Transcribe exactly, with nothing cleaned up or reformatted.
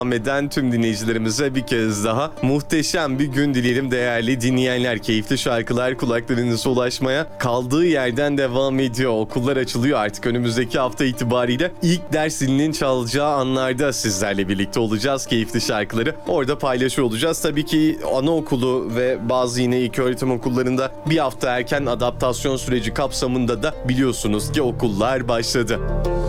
eden tüm dinleyicilerimize bir kez daha muhteşem bir gün dileyelim değerli dinleyenler. Keyifli şarkılar kulaklarınıza ulaşmaya kaldığı yerden devam ediyor. Okullar açılıyor artık önümüzdeki hafta itibariyle. İlk ders zilinin çalacağı anlarda sizlerle birlikte olacağız. Keyifli şarkıları orada paylaşıyor olacağız. Tabii ki anaokulu ve bazı yine ilköğretim okullarında bir hafta erken adaptasyon süreci kapsamında da biliyorsunuz ki okullar başladı.